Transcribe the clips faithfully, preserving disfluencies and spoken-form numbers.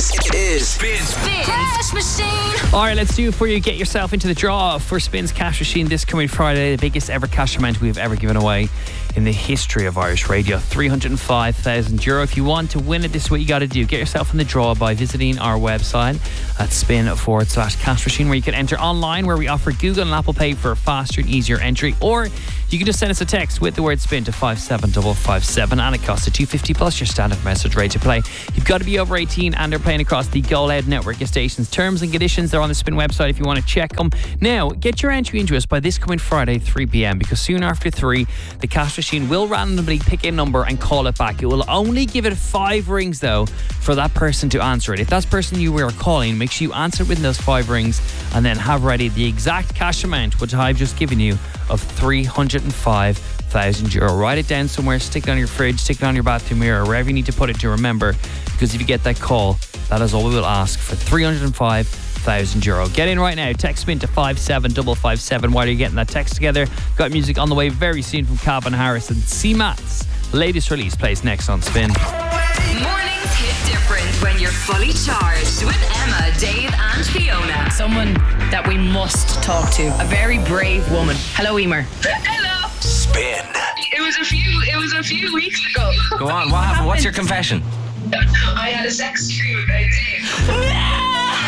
This is Spin. Spin. Cash Machine. All right, let's do it for you. Get yourself into the draw for Spin's Cash Machine this coming Friday. The biggest ever cash amount we've ever given away in the history of Irish radio. three hundred five thousand euro. If you want to win it, this is what you got to do. Get yourself in the draw by visiting our website at spin forward slash cash machine, where you can enter online, where we offer Google and Apple Pay for a faster and easier entry. Or you can just send us a text with the word spin to five seven five five seven, and it costs a two fifty plus your standard message rate to play. You've got to be over eighteen and they're playing across the Go Loud network of stations. Terms and conditions, they're on the Spin website if you want to check them. Now, get your entry into us by this coming Friday, three p.m, because soon after three, the cash machine will randomly pick a number and call it back. It will only give it five rings, though, for that person to answer it. If that's the person you were calling, make sure you answer it within those five rings and then have ready the exact cash amount, which I've just given you, of three hundred five thousand euro. Write it down somewhere, stick it on your fridge, stick it on your bathroom mirror, wherever you need to put it to remember, because if you get that call, that is all we will ask for three hundred five thousand euro. Get in right now. Text Spin to five seven five five seven while you're getting that text together. Got music on the way very soon from Calvin Harris, and C Matt's latest release plays next on Spin. Mornings hit different when you're fully charged with Emma, Dave and Fiona. Someone that we must talk to. A very brave woman. Hello, Emer. Hello. Spin. It was a few. It was a few weeks ago. Go on. What happened? What's your confession? I had a sex dream about Dave.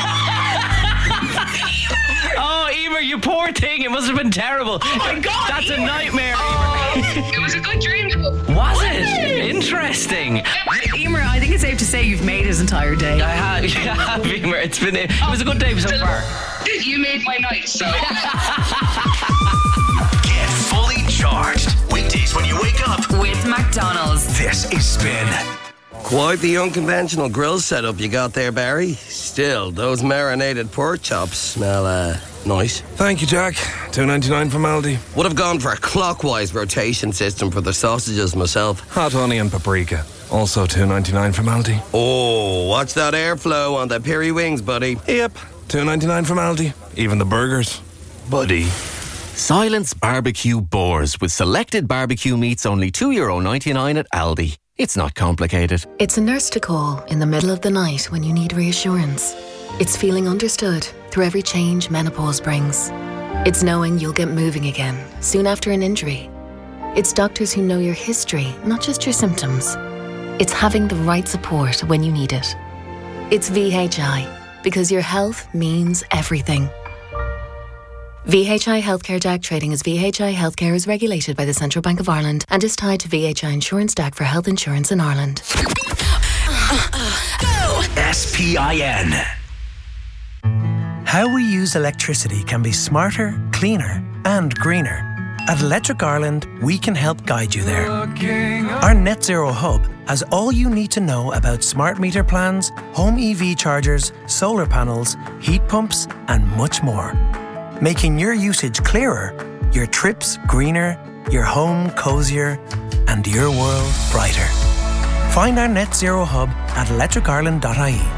Oh, Emer, you poor thing. It must have been terrible. Oh my God. That's Emer. a nightmare, Oh, Emer. it was a good dream though. Was it? Interesting. Emer, I think it's safe to say you've made his entire day. I have, I have, Emer. It's been. It was a good day so far. You made my night, so. Get fully charged. Weekdays when you wake up. With McDonald's. This is Spin. Quite the unconventional grill setup you got there, Barry. Still, those marinated pork chops smell, uh, nice. Thank you, Jack. two ninety-nine from Aldi. Would have gone for a clockwise rotation system for the sausages myself. Hot honey and paprika. Also two ninety-nine from Aldi. Oh, watch that airflow on the peri wings, buddy. Yep, two ninety-nine from Aldi. Even the burgers. Buddy. Silence Barbecue Boars with selected barbecue meats, only two euro ninety-nine at Aldi. It's not complicated. It's a nurse to call in the middle of the night when you need reassurance. It's feeling understood through every change menopause brings. It's knowing you'll get moving again soon after an injury. It's doctors who know your history, not just your symptoms. It's having the right support when you need it. It's V H I, because your health means everything. V H I Healthcare D A C trading as V H I Healthcare is regulated by the Central Bank of Ireland and is tied to V H I Insurance D A C for health insurance in Ireland. S P I N. How we use electricity can be smarter, cleaner and greener. At Electric Ireland, we can help guide you there. Our Net Zero Hub has all you need to know about smart meter plans, home E V chargers, solar panels, heat pumps and much more. Making your usage clearer, your trips greener, your home cozier, and your world brighter. Find our Net Zero Hub at electric ireland dot I E.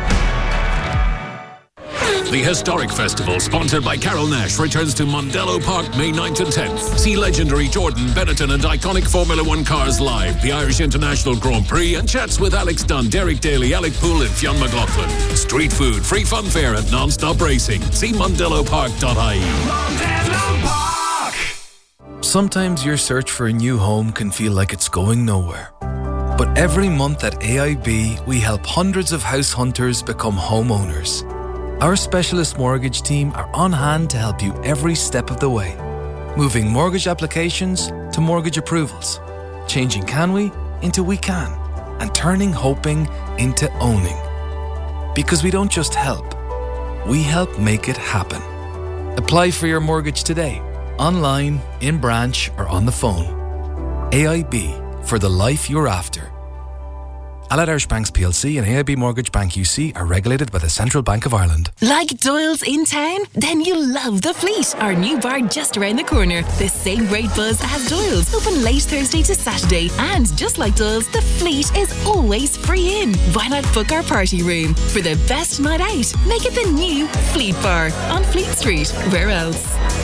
The Historic Festival, sponsored by Carol Nash, returns to Mondello Park May ninth and tenth. See legendary Jordan, Benetton and iconic Formula One cars live, the Irish International Grand Prix, and chats with Alex Dunn, Derek Daly, Alec Poole and Fionn McLaughlin. Street food, free funfair and non-stop racing. See mondello park dot I E. Mondello Park! Sometimes your search for a new home can feel like it's going nowhere. But every month at A I B, we help hundreds of house hunters become homeowners. Our specialist mortgage team are on hand to help you every step of the way. Moving mortgage applications to mortgage approvals. Changing can we into we can. And turning hoping into owning. Because we don't just help, we help make it happen. Apply for your mortgage today, online, in branch or on the phone. A I B, for the life you're after. Allied Irish Banks P L C and A I B Mortgage Bank U C are regulated by the Central Bank of Ireland. Like Doyle's in town? Then you'll love The Fleet, our new bar just around the corner. The same great buzz as Doyle's, open late Thursday to Saturday. And just like Doyle's, The Fleet is always free in. Why not book our party room? For the best night out, make it the new Fleet Bar on Fleet Street. Where else?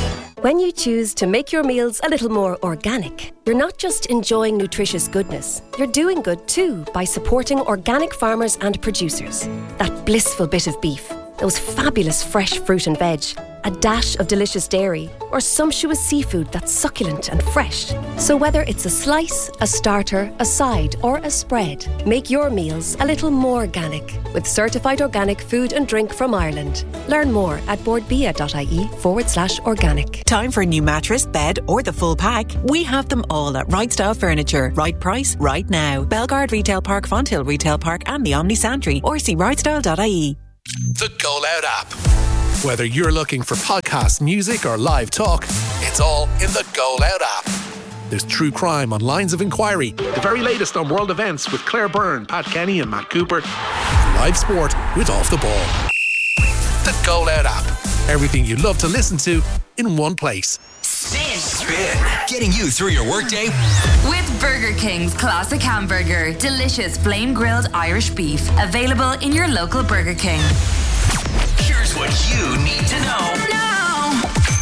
When you choose to make your meals a little more organic, you're not just enjoying nutritious goodness, you're doing good too by supporting organic farmers and producers. That blissful bit of beef, those fabulous fresh fruit and veg, a dash of delicious dairy, or sumptuous seafood that's succulent and fresh. So whether it's a slice, a starter, a side, or a spread, make your meals a little more organic with certified organic food and drink from Ireland. Learn more at boardbia.ie forward slash organic. Time for a new mattress, bed, or the full pack? We have them all at Right Style Furniture. Right price, right now. Belgard Retail Park, Fonthill Retail Park, and the Omni Santry, or see right style dot I E. The Go Loud app. Whether you're looking for podcast, music, or live talk, it's all in the Go Loud app. There's true crime on Lines of Inquiry, the very latest on world events with Claire Byrne, Pat Kenny, and Matt Cooper, and live sport with Off the Ball. The Go Loud app. Everything you love to listen to in one place. Spin. Spin. Getting you through your workday. With Burger King's classic hamburger, delicious flame grilled Irish beef, available in your local Burger King. Here's what you need to know. Now.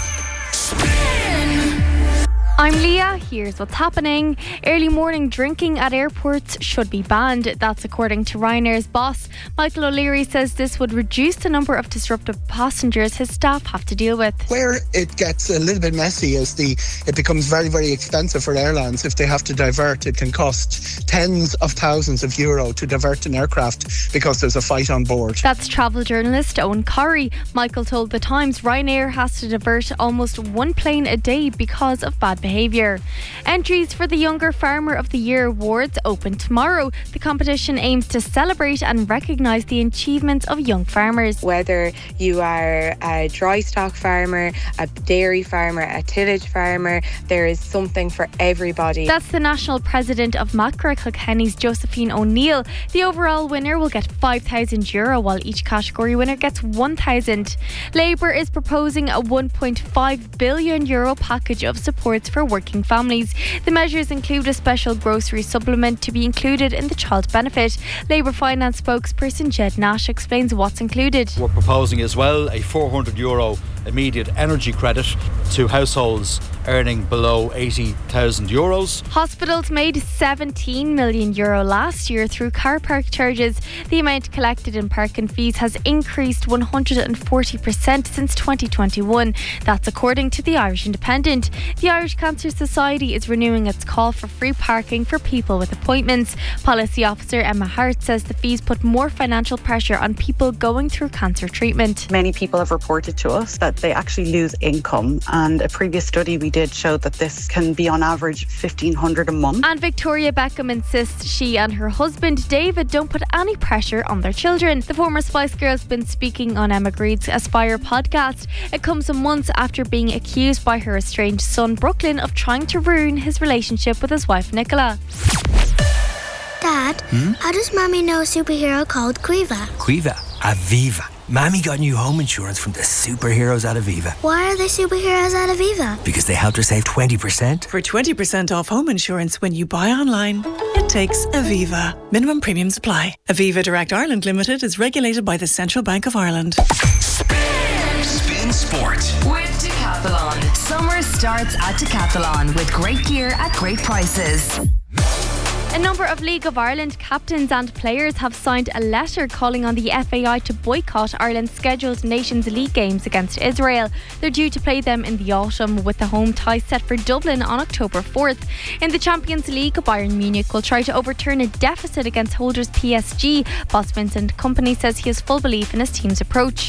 Spin. I'm Leah. Here's what's happening. Early morning drinking at airports should be banned. That's according to Ryanair's boss. Michael O'Leary says this would reduce the number of disruptive passengers his staff have to deal with. Where it gets a little bit messy is the it becomes very, very expensive for airlines. If they have to divert, it can cost tens of thousands of euro to divert an aircraft because there's a fight on board. That's travel journalist Owen Corrie. Michael told The Times Ryanair has to divert almost one plane a day because of bad behaviour. Entries for the Younger Farmer of the Year awards open tomorrow. The competition aims to celebrate and recognise the achievements of young farmers. Whether you are a dry stock farmer, a dairy farmer, a tillage farmer, there is something for everybody. That's the national president of Macra Kilkenny's Josephine O'Neill. The overall winner will get five thousand euro, while each category winner gets one thousand. Labour is proposing a one point five billion euro package of supports for working families. The measures include a special grocery supplement to be included in the child benefit. Labour finance spokesperson Jed Nash explains what's included. We're proposing as well a four hundred euro immediate energy credit to households earning below eighty thousand euros. Hospitals made seventeen million euro last year through car park charges. The amount collected in parking fees has increased one hundred forty percent since twenty twenty-one. That's according to the Irish Independent. The Irish Cancer Society is renewing its call for free parking for people with appointments. Policy Officer Emma Hart says the fees put more financial pressure on people going through cancer treatment. Many people have reported to us that they actually lose income, and a previous study we did showed that this can be on average fifteen hundred a month. And Victoria Beckham insists she and her husband David don't put any pressure on their children. The former Spice Girl's been speaking on Emma Greed's Aspire podcast. It comes months after being accused by her estranged son Brooklyn of trying to ruin his relationship with his wife Nicola. Dad, hmm? how does Mommy know a superhero called Quiva? Quiva? Aviva. Mammy got new home insurance from the superheroes at Aviva. Why are they superheroes at Aviva? Because they helped her save twenty percent. For twenty percent off home insurance when you buy online, it takes Aviva. Minimum premiums apply. Aviva Direct Ireland Limited is regulated by the Central Bank of Ireland. Spin, Spin Sport. With Decathlon. Summer starts at Decathlon with great gear at great prices. A number of League of Ireland captains and players have signed a letter calling on the F A I to boycott Ireland's scheduled Nations League games against Israel. They're due to play them in the autumn, with the home tie set for Dublin on October fourth. In the Champions League, Bayern Munich will try to overturn a deficit against holders P S G. Boss Vincent Kompany says he has full belief in his team's approach.